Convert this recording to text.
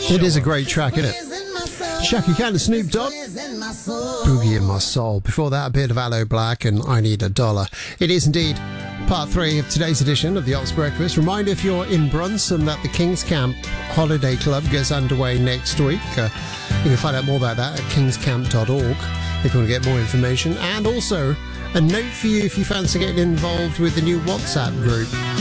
It is a great track, isn't it? Shaka Khan and Snoop Dogg, Boogie in My Soul. Before that, a bit of Aloe Black and I Need a Dollar. It is indeed part 3 of today's edition of the Ox Breakfast. Reminder, if you're in Brunson, that the King's Camp Holiday Club gets underway next week. You can find out more about that at kingscamp.org if you want to get more information. And also, a note for you if you fancy getting involved with the new WhatsApp group.